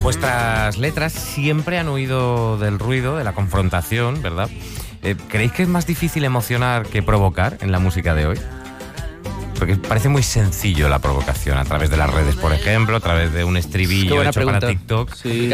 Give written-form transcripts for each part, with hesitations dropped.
Vuestras letras siempre han huido del ruido, de la confrontación, ¿verdad? ¿Creéis que es más difícil emocionar que provocar en la música de hoy? Porque parece muy sencillo la provocación, a través de las redes, por ejemplo, a través de un estribillo hecho pregunta. para TikTok. Sí.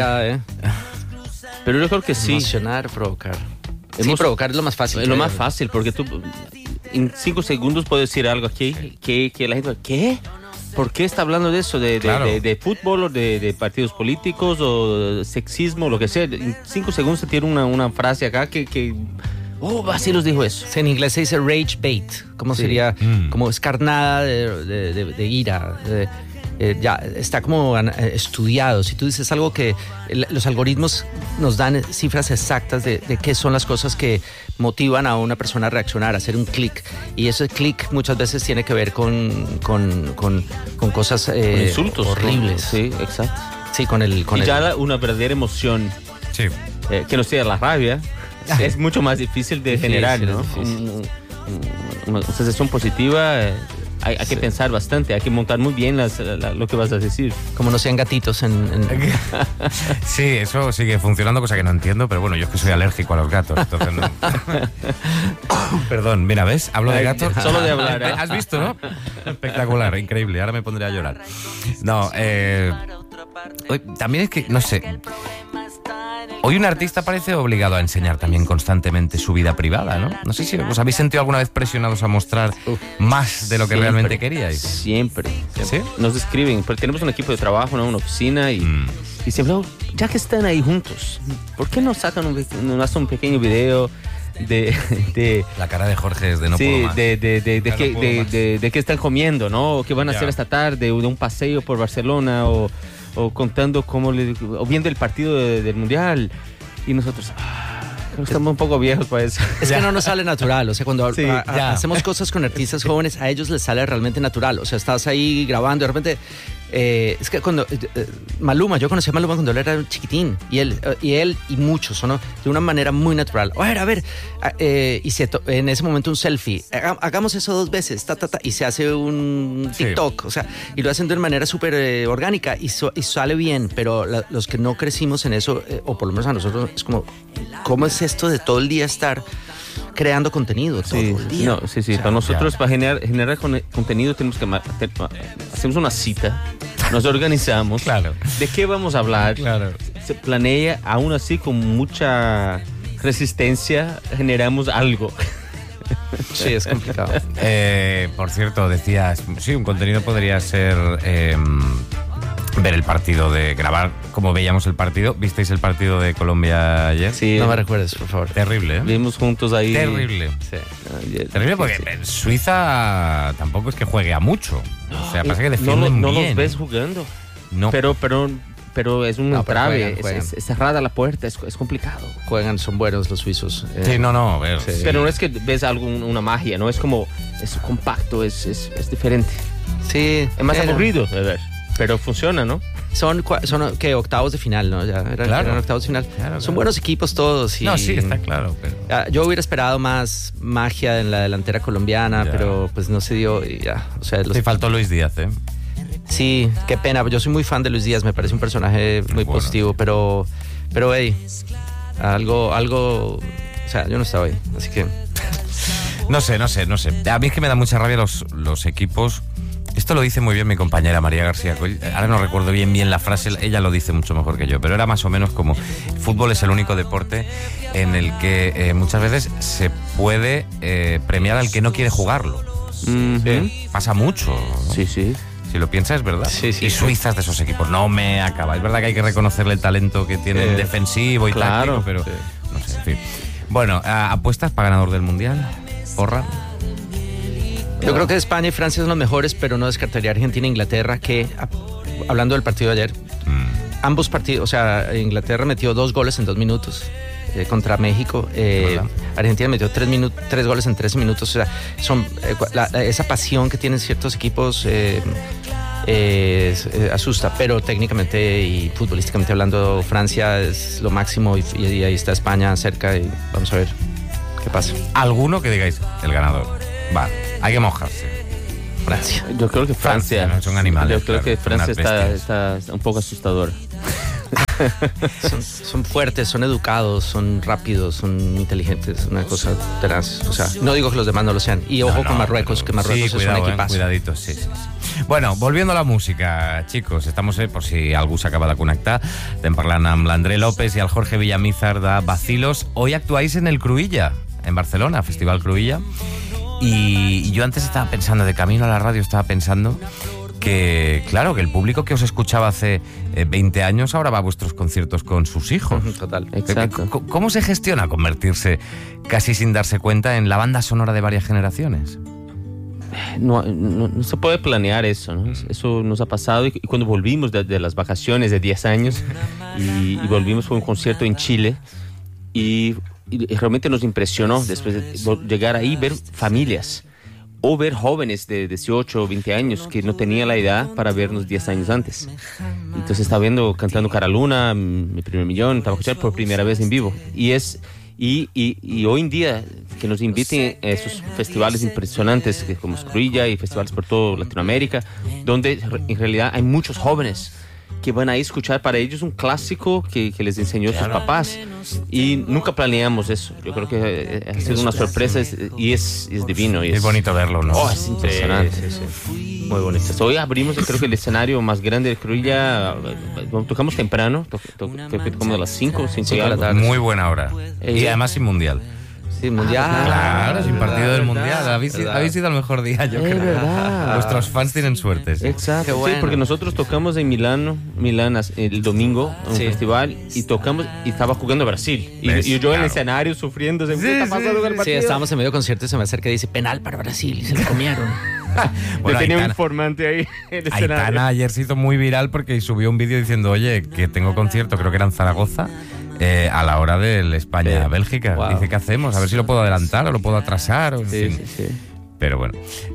Pero yo creo que sí. Emocionar, provocar. Sí, provocar es lo más fácil. Es lo más fácil, porque tú en 5 segundos puedes decir algo aquí que la gente... ¿Qué? ¿Por qué está hablando de eso? ¿De fútbol o de partidos políticos o sexismo, lo que sea? En 5 segundos se tiene una frase acá que así los dijo eso. Sí, en inglés se dice rage bait, como sería como escarnada de ira. Ya está como estudiado. Si tú dices algo que los algoritmos nos dan cifras exactas de qué son las cosas que motivan a una persona a reaccionar, a hacer un clic, y ese clic muchas veces tiene que ver con cosas con insultos horribles. Sí, exacto. Sí, con ya una verdadera emoción. Sí. Que no sea la rabia. Es mucho más difícil de generar, ¿no? Una sensación positiva. Hay que pensar bastante, hay que montar muy bien lo que vas a decir. Como no sean gatitos Sí, eso sigue funcionando, cosa que no entiendo, pero bueno, yo es que soy alérgico a los gatos, entonces no. Perdón, mira, ¿ves? Hablo de gatos. Solo de hablar, ¿eh? ¿Has visto, no? Espectacular, increíble, ahora me pondré a llorar. No, también es que, no sé... Hoy un artista parece obligado a enseñar también constantemente su vida privada, ¿no? No sé si os habéis sentido alguna vez presionados a mostrar más de lo que realmente queríais. Siempre. ¿Sí? Nos escriben, porque tenemos un equipo de trabajo, ¿no? Una oficina y siempre, ya que están ahí juntos, ¿por qué no sacan un pequeño video de la cara de Jorge es de no puedo más. de qué están comiendo, ¿no? O qué van a hacer esta tarde, de un paseo por Barcelona o contando o viendo el partido del Mundial, y nosotros estamos un poco viejos para eso. Es que no nos sale natural, o sea, cuando hacemos cosas con artistas jóvenes, a ellos les sale realmente natural, o sea, estás ahí grabando, de repente, es que cuando Maluma, yo conocí a Maluma cuando él era chiquitín, y él y muchos, ¿no? De una manera muy natural. A ver, y en ese momento un selfie, hagamos eso 2 veces, y se hace un TikTok, o sea, y lo hacen de una manera súper orgánica, y sale bien, pero los que no crecimos en eso, o por lo menos a nosotros, es como, ¿cómo es esto de todo el día estar creando contenido todo el día? No, sí. O sea, para nosotros, para generar contenido, tenemos que hacemos una cita, nos organizamos. Claro. ¿De qué vamos a hablar? Claro. Se planea, aún así, con mucha resistencia, generamos algo. Sí, es complicado. Por cierto, decías, sí, un contenido podría ser ver el partido, grabar como veíamos el partido. ¿Visteis el partido de Colombia ayer? Sí. No me recuerdes, por favor. Terrible, ¿eh? Vimos juntos ahí. Terrible. Sí. Terrible porque Suiza tampoco es que juegue a mucho. O sea, pasa que defienden no bien. los ves jugando. No. Pero es un trave, juegan. Es cerrada la puerta, es complicado. Son buenos los suizos. Sí, a ver. Sí. Pero no es que ves una magia, ¿no? Es como, es compacto, es diferente. Sí. Es más aburrido de ver, pero funciona, ¿no? Son ¿qué? Octavos de final, ¿no? Eran octavos de final. Claro. Son buenos equipos todos. No, sí, está claro. Pero... Yo hubiera esperado más magia en la delantera colombiana, pero pues no se dio y ya. O sea, te faltó Luis Díaz, ¿eh? Sí, qué pena. Yo soy muy fan de Luis Díaz, me parece un personaje muy positivo, pero hey, algo, o sea, yo no estaba ahí, así que... No sé. A mí es que me da mucha rabia los equipos. Esto lo dice muy bien mi compañera María García Coll. Ahora no recuerdo bien la frase, ella lo dice mucho mejor que yo, pero era más o menos como: el fútbol es el único deporte en el que muchas veces se puede premiar al que no quiere jugarlo. ¿Sí? Pasa mucho, ¿no? Sí. Si lo piensas, es verdad. Sí. Y Suiza es de esos equipos. No me acaba. Es verdad que hay que reconocerle el talento que tienen defensivo y táctico, pero no sé, en fin. Bueno, ¿apuestas para ganador del Mundial? ¿Porra? Yo creo que España y Francia son los mejores, pero no descartaría Argentina e Inglaterra, que, hablando del partido de ayer, ambos partidos, o sea, Inglaterra metió 2 goles en 2 minutos contra México. Argentina metió 3 goles en 13 minutos. O sea, esa pasión que tienen ciertos equipos asusta, pero técnicamente y futbolísticamente hablando, Francia es lo máximo y ahí está España cerca y vamos a ver qué pasa. ¿Alguno que digáis el ganador? Va, hay que mojarse. Francia. Yo creo que Francia. No son animales. Yo creo que Francia está un poco asustador. Son fuertes, son educados, son rápidos, son inteligentes, una cosa tenaz. O sea, no digo que los demás no lo sean. Y ojo con Marruecos, que Marruecos es un equipazo. Cuidadito, sí. Bueno, volviendo a la música, chicos, estamos, por si algú s'acaba de connectar, estem parlant amb l'André López i el Jorge Villamizar de Bacilos. Hoy actuáis en el Cruïlla, en Barcelona, Festival Cruïlla. Y yo antes estaba pensando, de camino a la radio estaba pensando que, claro, que el público que os escuchaba hace 20 años ahora va a vuestros conciertos con sus hijos. Total, exacto. ¿Cómo se gestiona convertirse, casi sin darse cuenta, en la banda sonora de varias generaciones? No se puede planear eso, ¿no? Eso nos ha pasado y cuando volvimos de las vacaciones de 10 años y volvimos fue un concierto en Chile y realmente nos impresionó después de llegar ahí, ver familias o ver jóvenes de 18 o 20 años que no tenían la edad para vernos 10 años antes. Entonces estaba cantando Cara Luna, Mi Primer Millón, estaba escuchando por primera vez en vivo. Y hoy en día que nos inviten a esos festivales impresionantes como Cruïlla y festivales por toda Latinoamérica, donde en realidad hay muchos jóvenes que van a escuchar para ellos un clásico que les enseñó sus papás. Y nunca planeamos eso. Yo creo que ha sido una sorpresa y es divino. Es bonito verlo, ¿no? Es impresionante. Sí. Muy bonito. Hoy abrimos, creo que el escenario más grande de Cruïlla. Tocamos temprano, como a las 5 de la tarde. Muy buena hora. Y además sin mundial. Sí, mundial. Claro, sin partido del mundial. Habéis sido el mejor día, yo creo. Verdad. Vuestros fans tienen suerte. Sí. Exacto. Bueno. Sí, porque nosotros tocamos en Milán el domingo, en un festival, y tocamos, y estaba jugando Brasil. Y yo en el escenario sufriendo. ¿Qué está pasando con el partido? Sí, estábamos en medio concierto y se me acerca y dice, penal para Brasil, y se lo comieron. Bueno, tenía un informante ahí en el escenario. Aitana ayer se hizo muy viral porque subió un vídeo diciendo, oye, que tengo concierto, creo que era en Zaragoza, a la hora del España-Bélgica. Wow. Dice, ¿qué hacemos? A ver si lo puedo adelantar o lo puedo atrasar. O sí. Pero bueno.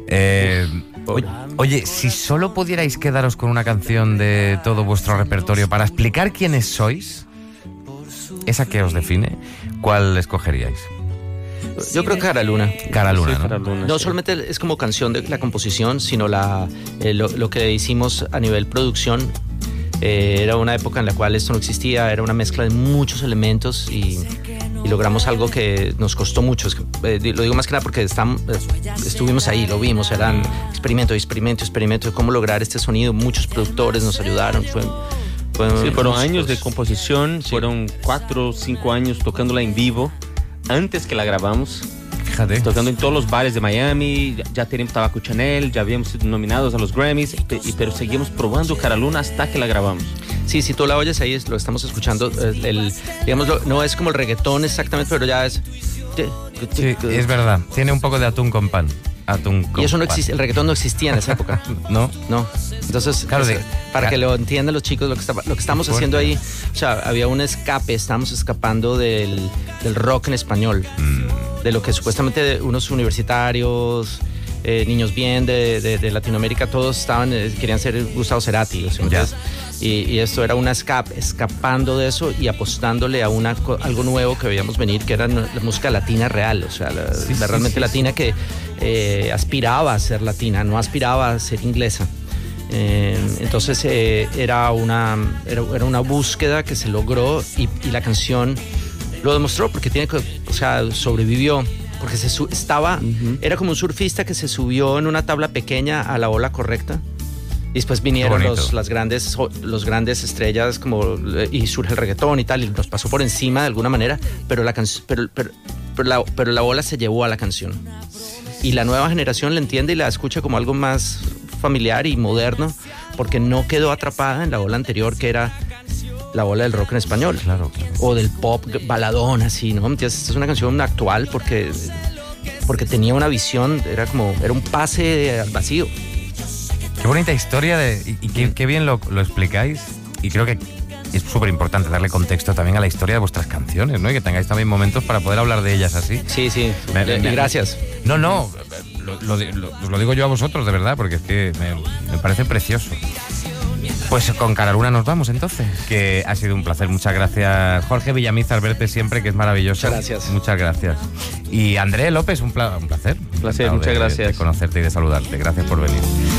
Oye, si solo pudierais quedaros con una canción de todo vuestro repertorio para explicar quiénes sois, esa que os define, ¿cuál escogeríais? Yo creo Cara Luna. Cara Luna, ¿no? Cara Luna, no solamente es como canción de la composición, sino lo que hicimos a nivel producción. Era una época en la cual esto no existía, era una mezcla de muchos elementos y logramos algo que nos costó mucho. Lo digo más que nada porque estuvimos ahí, lo vimos, eran experimento de cómo lograr este sonido. Muchos productores nos ayudaron. Fueron años de composición, fueron 4 o 5 años tocándola en vivo antes que la grabamos. Fíjate. Tocando en todos los bares de Miami, ya teníamos Tabaco Chanel, ya habíamos sido nominados a los Grammys, pero seguimos probando Cara Luna hasta que la grabamos. Sí, si tú la oyes ahí, lo estamos escuchando, digamos, no es como el reggaetón exactamente, pero ya es... Sí, es verdad, tiene un poco de atún con pan. Y eso no existe, el reggaetón no existía en esa época. No. Entonces, claro, para que lo entiendan los chicos, lo que estamos haciendo ahí, o sea, había un escape, estábamos escapando del rock en español, de lo que supuestamente unos universitarios, niños bien de Latinoamérica, todos querían ser Gustavo Cerati, y esto era una escapando de eso y apostándole a algo nuevo que veíamos venir, que era la música latina real, o sea, realmente latina que aspiraba a ser latina, no aspiraba a ser inglesa. Entonces era una búsqueda que se logró y la canción lo demostró porque sobrevivió. Porque era como un surfista que se subió en una tabla pequeña a la ola correcta. Y después vinieron los grandes estrellas y surge el reggaetón y tal, y nos pasó por encima de alguna manera, pero la ola se llevó a la canción. Y la nueva generación la entiende y la escucha como algo más familiar y moderno, porque no quedó atrapada en la ola anterior, que era la ola del rock en español. Claro. O del pop baladón, así, ¿no? Esta es una canción actual porque tenía una visión, era un pase al vacío. Qué bonita historia y qué bien lo explicáis, y creo que es súper importante darle contexto también a la historia de vuestras canciones, ¿no? Y que tengáis también momentos para poder hablar de ellas así. Sí, gracias. No, lo digo yo a vosotros, de verdad, porque es que me parece precioso. Pues con Cara Luna nos vamos entonces, que ha sido un placer. Muchas gracias, Jorge Villamizar, verte siempre, que es maravilloso. Muchas gracias. Y André López, un placer. Muchas gracias. De conocerte y de saludarte. Gracias por venir.